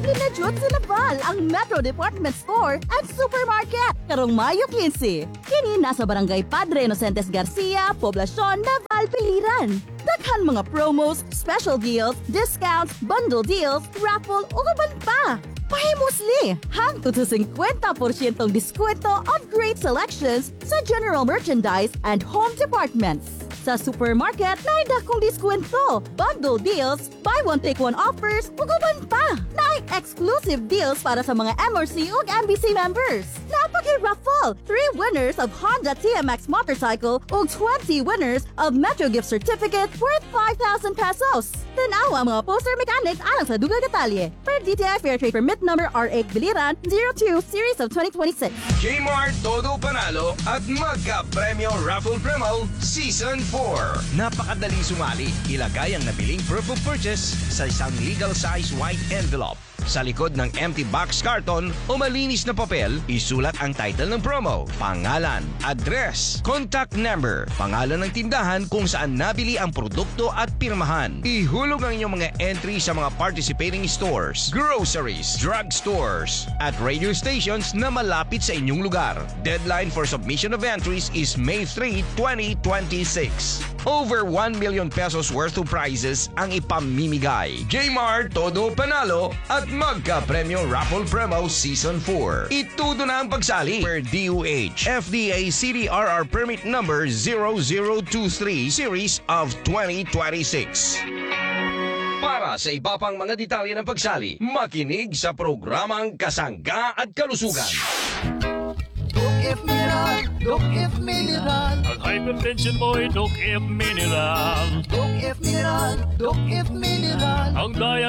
Ginadjut sa Naval ang Metro Department Store at Supermarket karong Mayo 15. Kini nasa Barangay Padre Inocentes Garcia, Poblacion, Naval, Piliran. Daghan mga promos, special deals, discounts, bundle deals, raffle ug uban pa. Pahimusli! Hangtod sa 50% diskwento on great selections sa general merchandise and home departments. Sa supermarket, naay dakong diskwento, bundle deals, buy one take one offers, ug uban pa. Naay exclusive deals para sa mga MRC ug MBC members. Napaki-raffle! 3 winners of Honda TMX motorcycle ug 20 winners of Metro gift certificate worth 5,000 pesos. Tanaw ang mga poster mechanics alang sa dugang detalye. Per DTI Fair Trade Permit number R8 Biliran 02 Series of 2026. Kmart Todo Panalo at Magka-Premyo Raffle Promo Season 4. Napakadaling sumali. Ilagay ang nabiling proof of purchase sa isang legal size white envelope. Sa likod ng empty box carton o malinis na papel, isulat ang title ng promo, pangalan, address, contact number, pangalan ng tindahan kung saan nabili ang produkto at pirmahan. Ihulog ang inyong mga entry sa mga participating stores, groceries, drugstores, at radio stations na malapit sa inyong lugar. Deadline for submission of entries is May 3, 2026. Over 1 million pesos worth of prizes ang ipamimigay. Kmart Todo Panalo at Magka-Premyo Raffle Promo Season 4. Itudo na ang pagsali per DOH FDA CDRR Permit Number 0023 Series of 2026. Para sa iba pang mga detalye ng pagsali, makinig sa programang Kasangga at Kalusugan. If Mineral, If Mineral. Ang hypertension mo'y Doc F Mineral. If Mineral, If Mineral. Ang diabetes